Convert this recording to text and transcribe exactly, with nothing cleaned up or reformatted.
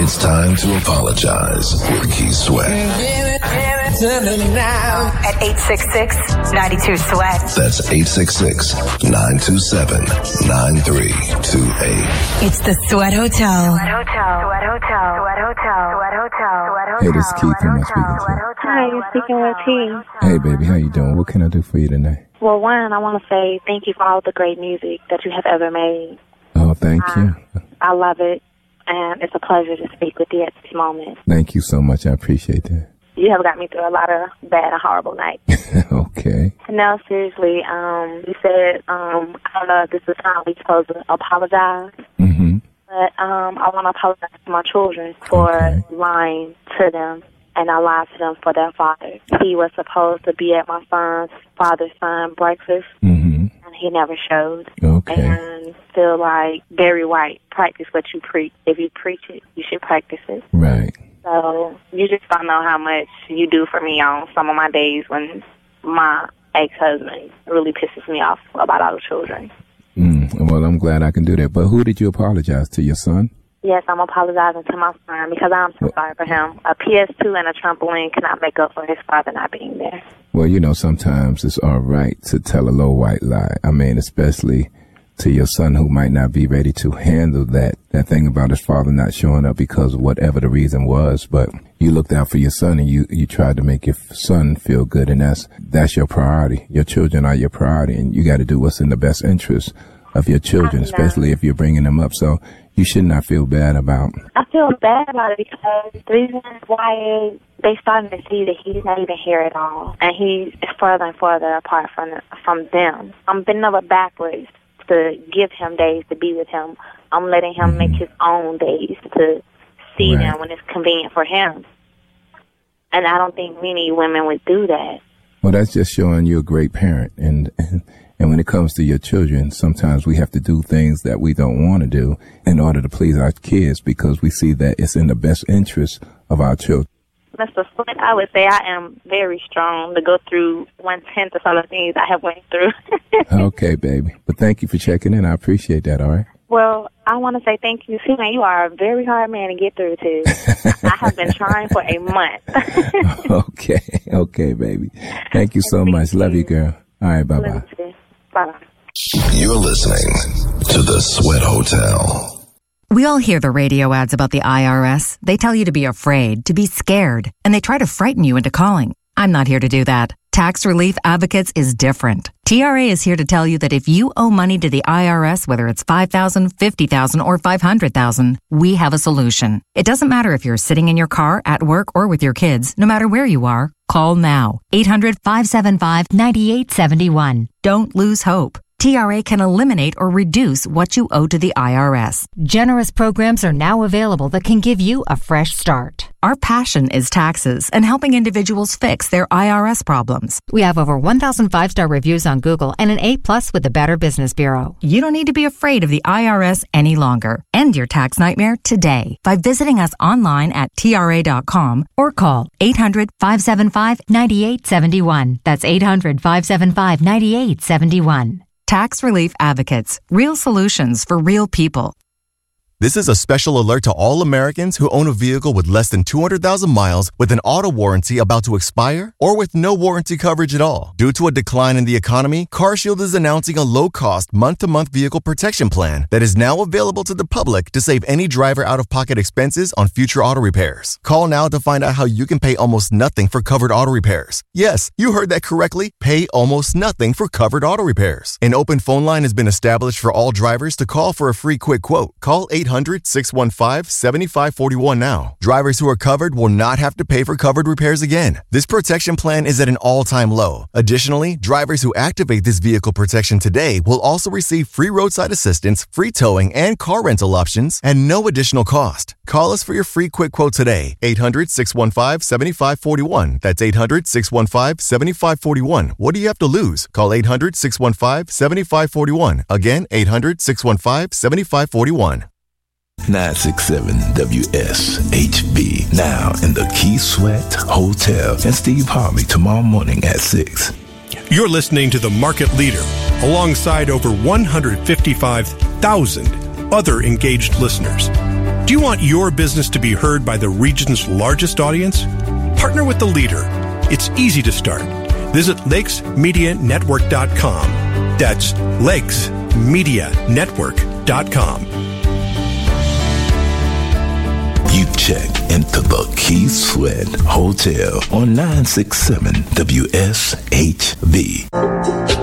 It's time to apologize with Keith Sweat. At eight six six, nine two, SWEAT. That's eight six six, nine two seven, nine three two eight. It's the Sweat Hotel. Sweat Hotel. Sweat Hotel. Sweat Hotel. Sweat Hotel. Sweat Hotel. Hey, this is Keith. Who am I speaking to? Hi, you're speaking with T. Hey, baby. How you doing? What can I do for you tonight? Well, one, I want to say thank you for all the great music that you have ever made. Oh, thank you. Um, I love it, and it's a pleasure to speak with you at this moment. Thank you so much. I appreciate that. You have got me through a lot of bad and horrible nights. Okay. No, seriously, um, you said, um, I don't know if this is how we're supposed to apologize, Mm-hmm. but um, I want to apologize to my children for Okay. lying to them, and I lied to them for their father. He was supposed to be at my son's father's son breakfast, Mm-hmm. and he never showed. Okay. And feel like Barry White, practice what you preach. If you preach it, you should practice it. Right. So you just don't know how much you do for me on some of my days when my ex-husband really pisses me off about all the children. Mm. Well, I'm glad I can do that. But who did you apologize to? Your son? Yes, I'm apologizing to my son because I'm so sorry for him. A P S two and a trampoline cannot make up for his father not being there. Well, you know, sometimes it's all right to tell a little white lie. I mean, especially to your son who might not be ready to handle that, that thing about his father not showing up because of whatever the reason was. But you looked out for your son and you, you tried to make your son feel good. And that's, that's your priority. Your children are your priority, and you got to do what's in the best interest of your children, especially if you're bringing them up. So you should not feel bad about. I feel bad about it because the reason why is they starting to see that he's not even here at all, and he's further and further apart from from them. I'm bending over backwards to give him days to be with him. I'm letting him mm-hmm. make his own days to see right. them when it's convenient for him. And I don't think many women would do that. Well, that's just showing you're a great parent. And, and and when it comes to your children, sometimes we have to do things that we don't want to do in order to please our kids because we see that it's in the best interest of our children. Mister Flint, I would say I am very strong to go through one-tenth of some of the things I have went through. Okay, baby. But thank you for checking in. I appreciate that, all right? Well, I want to say thank you. See, man, you are a very hard man to get through to. I have been trying for a month. Okay. Okay, baby. Thank you so much. Love you, girl. All right, bye-bye. Bye-bye. You're listening to the Sweat Hotel. We all hear the radio ads about the I R S. They tell you to be afraid, to be scared, and they try to frighten you into calling. I'm not here to do that. Tax Relief Advocates is different. T R A is here to tell you that if you owe money to the I R S, whether it's five thousand dollars, fifty thousand dollars, or five hundred thousand dollars, we have a solution. It doesn't matter if you're sitting in your car, at work, or with your kids. No matter where you are, call now. eight hundred, five seven five, nine eight seven one. Don't lose hope. T R A can eliminate or reduce what you owe to the I R S. Generous programs are now available that can give you a fresh start. Our passion is taxes and helping individuals fix their I R S problems. We have over one thousand five-star reviews on Google and an A plus with the Better Business Bureau. You don't need to be afraid of the I R S any longer. End your tax nightmare today by visiting us online at T R A dot com or call eight hundred, five seven five, nine eight seven one. That's eight hundred, five seven five, nine eight seven one. Tax Relief Advocates. Real solutions for real people. This is a special alert to all Americans who own a vehicle with less than two hundred thousand miles with an auto warranty about to expire or with no warranty coverage at all. Due to a decline in the economy, CarShield is announcing a low-cost month-to-month vehicle protection plan that is now available to the public to save any driver out-of-pocket expenses on future auto repairs. Call now to find out how you can pay almost nothing for covered auto repairs. Yes, you heard that correctly. Pay almost nothing for covered auto repairs. An open phone line has been established for all drivers to call for a free quick quote. Call eight hundred, six one five, seven five four one now. Drivers who are covered will not have to pay for covered repairs again. This protection plan is at an all-time low. Additionally, drivers who activate this vehicle protection today will also receive free roadside assistance, free towing, and car rental options at no additional cost. Call us for your free quick quote today. eight hundred, six one five, seven five four one. That's eight hundred, six one five, seven five four one. What do you have to lose? Call eight hundred, six one five, seven five four one. Again, eight hundred, six one five, seven five four one. nine sixty-seven W S H B. Now in the Keith Sweat Hotel and Steve Harvey tomorrow morning at six. You're listening to the market leader alongside over one hundred fifty-five thousand other engaged listeners. Do you want your business to be heard by the region's largest audience? Partner with the leader. It's easy to start. Visit lakes media network dot com. That's lakes media network dot com. You check into the Keith Sweat Hotel on nine sixty-seven W S H V.